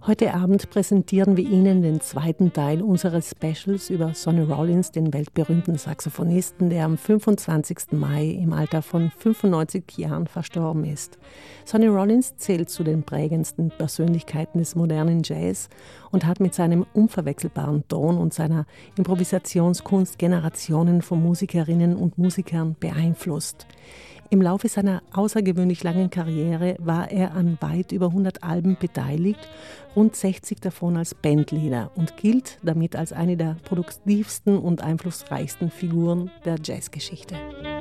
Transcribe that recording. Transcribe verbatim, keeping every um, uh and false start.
Heute Abend präsentieren wir Ihnen den zweiten Teil unseres Specials über Sonny Rollins, den weltberühmten Saxophonisten, der am fünfundzwanzigsten Mai im Alter von fünfundneunzig Jahren verstorben ist. Sonny Rollins zählt zu den prägendsten Persönlichkeiten des modernen Jazz und hat mit seinem unverwechselbaren Ton und seiner Improvisationskunst Generationen von Musikerinnen und Musikern beeinflusst. Im Laufe seiner außergewöhnlich langen Karriere war er an weit über hundert Alben beteiligt, rund sechzig davon als Bandleader und gilt damit als eine der produktivsten und einflussreichsten Figuren der Jazzgeschichte.